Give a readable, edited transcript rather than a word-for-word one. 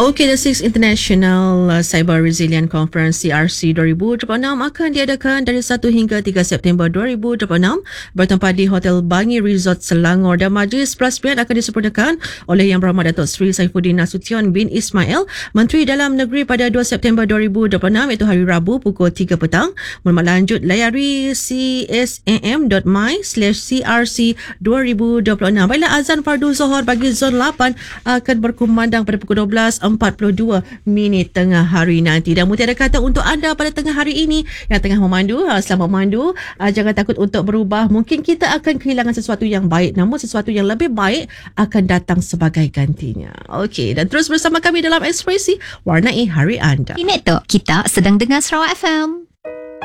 Okay, the 6th International Cyber Resilient Conference CRC 2026 akan diadakan dari 1 hingga 3 September 2026 bertempat di Hotel Bangi Resort Selangor, dan majlis perasmian akan disempurnakan oleh Yang Berhormat Datuk Seri Saifuddin Nasution bin Ismail, Menteri Dalam Negeri, pada 2 September 2026 iaitu hari Rabu pukul 3 petang. Maklumat lanjut layari csam.my/crc 2026. Baiklah, azan fardu Zuhur bagi Zon 8 akan berkumandang pada pukul 12.42 tengah hari nanti. Dan mutiara kata untuk anda pada tengah hari ini yang tengah memandu, selamat memandu. Jangan takut untuk berubah. Mungkin kita akan kehilangan sesuatu yang baik, namun sesuatu yang lebih baik akan datang sebagai gantinya. Okey, dan terus bersama kami dalam Ekspresi Warnai Hari Anda. Ini tu, kita sedang dengar Sarawak FM.